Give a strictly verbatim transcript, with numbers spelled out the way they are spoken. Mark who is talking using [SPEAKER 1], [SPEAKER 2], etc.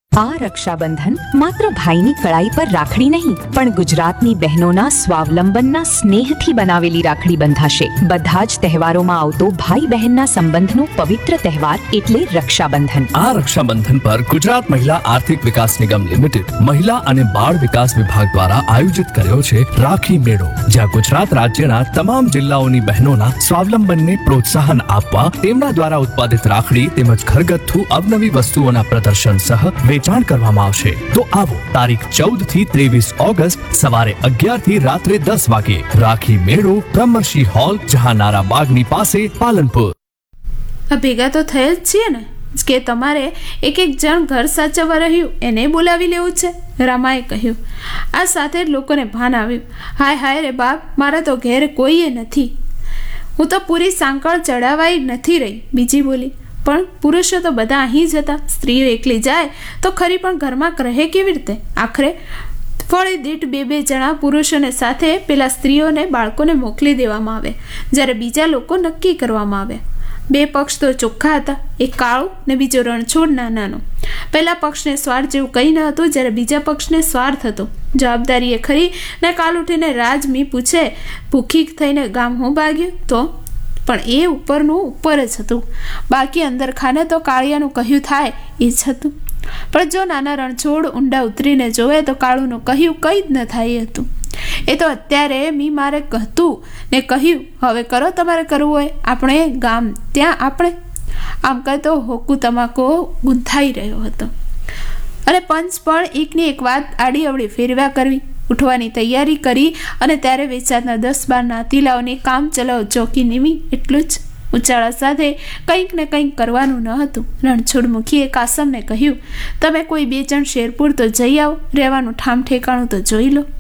[SPEAKER 1] આ રક્ષાબંધન માત્ર ભાઈની કળાઈ પર રાખડી નહીં પણ ગુજરાતની બહેનોના સ્વાવલંબનના સ્નેહથી બનાવેલી રાખડી બંધાશે. બધા જ તહેવારોમાં આવતો ભાઈ બહેનના સંબંધનો પવિત્ર તહેવાર એટલે રક્ષાબંધન.
[SPEAKER 2] આ રક્ષાબંધન પર ગુજરાત મહિલા આર્થિક વિકાસ નિગમ લિમિટેડ મહિલા અને બાળ વિકાસ વિભાગ દ્વારા આયોજિત કર્યો છે રાખી મેળો, જ્યાં ગુજરાત રાજ્યના તમામ જિલ્લાઓની બહેનોના સ્વાવલંબનને પ્રોત્સાહન આપવા તેમના દ્વારા ઉત્પાદિત રાખડી તેમજ ઘરગથ્થુ અવનવી વસ્તુઓના પ્રદર્શન સહ વેચાણ કરવામાં આવશે. તો આવો તારીખ ચૌદ થી ત્રેવીસ ઓગસ્ટ સવારે અગિયાર થી રાત્રે દસ વાગે રાખી મેળો, બ્રહ્મર્ષિ હોલ, જહાનારા બાગની પાસે, પાલનપુર.
[SPEAKER 3] ભેગા તો થયા જ છીએ ને કે તમારે એક એક જણ ઘર સાચવવા રહ્યું એને બોલાવી લેવું છે, રામાએ કહ્યું. આ સાથે જ લોકોને ભાન આવ્યું. હાય હાય રે બાપ, મારા તો ઘેર કોઈએ નથી, હું તો પૂરી સાંકળ ચડાવાઈ નથી રહી, બીજી બોલી. પણ પુરુષો તો બધા અહીં જ હતા, સ્ત્રીઓ એકલી જાય તો ખરી પણ ઘરમાં રહે કેવી રીતે? આખરે ફળે દીઠ બે બે જણા પુરુષોને સાથે પેલા સ્ત્રીઓને બાળકોને મોકલી દેવામાં આવે, જ્યારે બીજા લોકો નક્કી કરવામાં આવે. બે પક્ષ તો ચોખ્ખા હતા, એક કાળું ને બીજો રણછોડ નાનાનો. પહેલા પક્ષને સ્વાર્થ જેવું કંઈ ન હતું, જ્યારે બીજા પક્ષને સ્વાર્થ હતો. જવાબદારી એ ખરી ને કાલ ઉઠીને રાજમી પૂછે, ભૂખી થઈને ગામ હું ભાગ્યું? તો પણ એ ઉપરનું ઉપર જ હતું, બાકી અંદર ખાને તો કાળિયાનું કહ્યું થાય એ જ હતું. પણ જો નાના રણછોડ ઊંડા ઉતરીને જોવે તો કાળુનું કહ્યું કંઈ જ ન થાય હતું. એ તો અત્યારે મી મારે કહતું ને કહ્યું, હવે કરો તમારે કરવું હોય, આપણે ગામ ત્યાં આપણે. આમ કહેતો હોકુ તમાકો ગૂંથાઈ રહ્યો હતો અને પંચ પણ એકની એક વાત આડી અવળી ફેરવ્યા કરવી. ઉઠવાની તૈયારી કરી અને ત્યારે વેચાતના દસ બાર નાતીલાઓની કામ ચલાવ ચોકી નીમી, એટલું જ. ઉચાળા સાથે કંઈક ને કંઈક કરવાનું ન હતું. રણછોડમુખીએ કાસમને કહ્યું, તમે કોઈ બે જણ શેરપુર તો જઈ આવો, રહેવાનું ઠામ ઠેકાણું તો જોઈ લો.